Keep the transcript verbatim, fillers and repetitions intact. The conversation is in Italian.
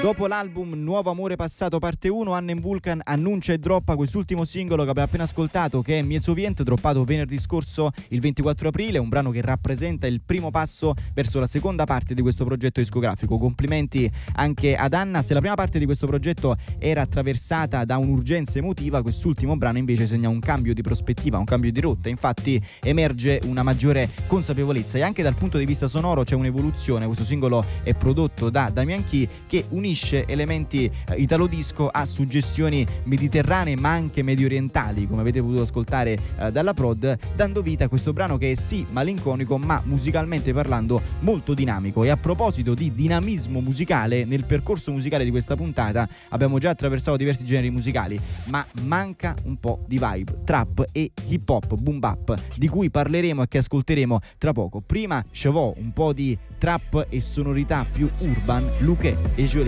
Dopo l'album Nuovo Amore Passato parte uno, Annen Vulcan annuncia e droppa quest'ultimo singolo che abbiamo appena ascoltato, che è Miezovient, droppato venerdì scorso il ventiquattro aprile, un brano che rappresenta il primo passo verso la seconda parte di questo progetto discografico. Complimenti anche ad Anna. Se la prima parte di questo progetto era attraversata da un'urgenza emotiva, quest'ultimo brano invece segna un cambio di prospettiva, un cambio di rotta. Infatti emerge una maggiore consapevolezza e anche dal punto di vista sonoro c'è un'evoluzione. Questo singolo è prodotto da Damian Key, che unisce elementi eh, italo disco a suggestioni mediterranee ma anche medio orientali, come avete potuto ascoltare eh, dalla prod, dando vita a questo brano che è sì malinconico ma musicalmente parlando molto dinamico. E a proposito di dinamismo musicale, nel percorso musicale di questa puntata abbiamo già attraversato diversi generi musicali, ma manca un po' di vibe trap e hip hop, boom bap, di cui parleremo e che ascolteremo tra poco. Prima Chevaux, un po' di trap e sonorità più urban, Luque e Jolie.